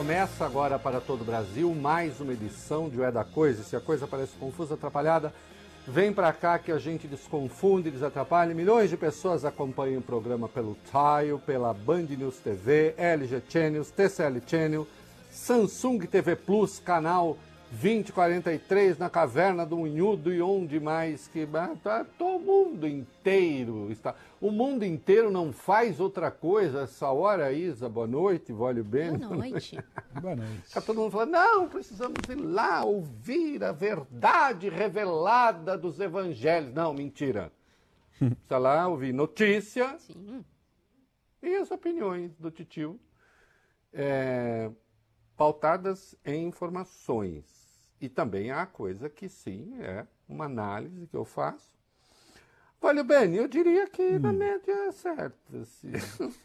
Começa agora para todo o Brasil mais uma edição de O É da Coisa. Se a coisa parece confusa, atrapalhada, vem para cá que a gente desconfunde, desatrapalha. Milhões de pessoas acompanham o programa pelo Tile, pela Band News TV, LG Channels, TCL Channel, Samsung TV Plus, canal 2043 na Caverna do Unhudo e onde mais que todo mundo inteiro está. O mundo inteiro não faz outra coisa essa hora, Isa. Boa noite, Vólio Bene. Boa noite. Boa noite. Está todo mundo falando, não, precisamos ir lá ouvir a verdade revelada dos evangelhos. Não, mentira. Precisa lá ouvir notícia. Sim. E as opiniões do titio pautadas em informações. E também há coisa que sim, é uma análise que eu faço. Olha, bem, eu diria que na média é certo. Assim.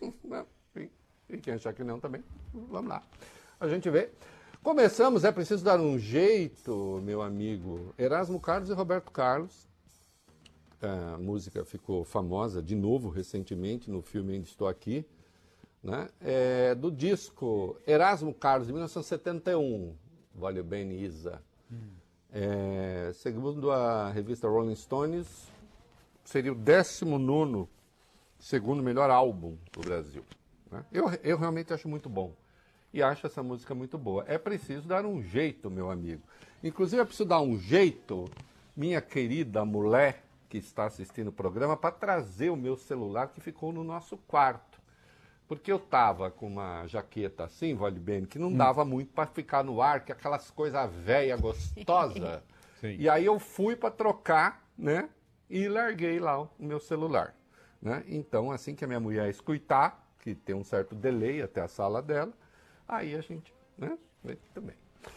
E quem achar que não também, vamos lá. A gente vê. Começamos, é preciso dar um jeito, meu amigo. Erasmo Carlos e Roberto Carlos. A música ficou famosa de novo recentemente no filme Ainda Estou Aqui. Né? Do disco Erasmo Carlos, de 1971, Vale bem, Isa. Segundo a revista Rolling Stones, seria o 19º segundo melhor álbum do Brasil. Né? Eu realmente acho muito bom. E acho essa música muito boa. É preciso dar um jeito, meu amigo. Inclusive, é preciso dar um jeito, minha querida mulher que está assistindo o programa, para trazer o meu celular que ficou no nosso quarto. Porque eu tava com uma jaqueta assim, Vale bem, que não dava muito para ficar no ar, que aquelas coisas velha gostosa. E aí eu fui para trocar, né? E larguei lá o meu celular. Né? Então, assim que a minha mulher escutar, que tem um certo delay até a sala dela, aí a gente, né? Também.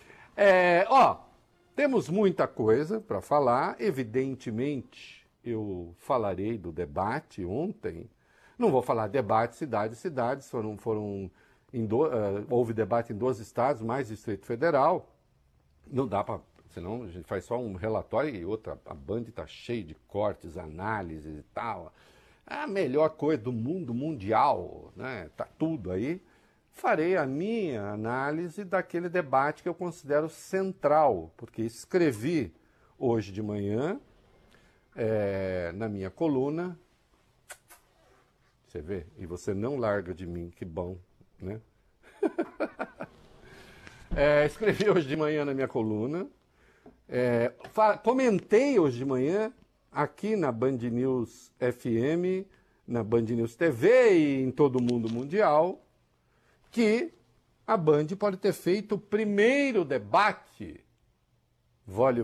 Temos muita coisa para falar. Evidentemente, eu falarei do debate ontem. Não vou falar debate cidades, houve debate em 2 estados, mais Distrito Federal. Não dá para, senão a gente faz só um relatório e outra, a Band está cheia de cortes, análises e tal. A melhor coisa do mundo mundial, né? Tá tudo aí. Farei a minha análise daquele debate que eu considero central, porque escrevi hoje de manhã, na minha coluna. Você vê? E você não larga de mim, que bom, né? Escrevi hoje de manhã na minha coluna, comentei hoje de manhã aqui na Band News FM, na Band News TV e em todo o mundo mundial, que a Band pode ter feito o primeiro debate,